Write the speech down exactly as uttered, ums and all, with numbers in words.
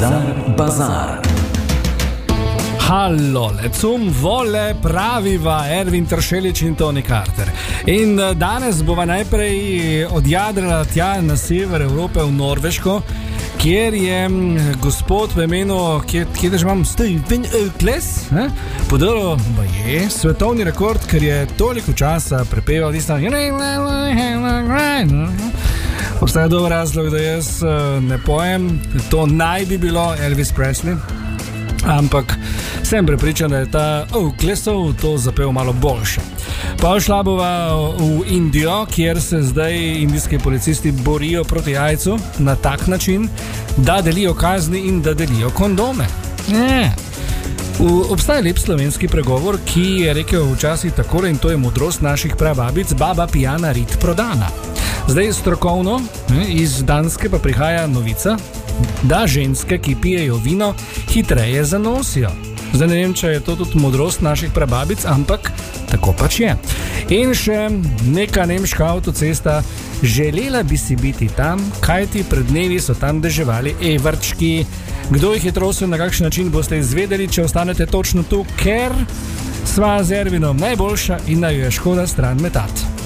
Bizar Bazar. Hallo, lecum vole praviva Ervin Tršelič in Toni Carter. In danes bova najprej odjadrala tja na sever Evrope v Norveško, kjer je gospod v imenu, kje, kje da že imam Steven Ökles, podaril je svetovni rekord, ker je toliko časa prepeval tisto. Obstaja dober razlog, da jaz ne pojem, to naj bi bilo Elvis Presley, ampak sem prepričan, da je ta Öklesov to zapel malo boljše. Pa šla bova v Indijo, kjer se zdaj indijski policisti borijo proti jajcu na tak način, da delijo kazni in da delijo kondome. Ne. V, obstaja lep slovenski pregovor, ki je rekel včasih takole, in to je modrost naših prababic: baba pijana, rit prodana. Zdaj strokovno, ne, iz Danske pa prihaja novica, da ženske, ki pijejo vino, hitreje zanosijo. Zdaj ne vem, če je to tudi modrost naših prababic, ampak tako pač je. In še neka nemška avtocesta: želela bi si biti tam, kajti pred dnevi so tam deževali evrčki. Kdo jih je trosil, na kakšen način, boste izvedeli, če ostanete točno tu, ker sva z Ervinom najboljša in naj jo je škoda stran metati.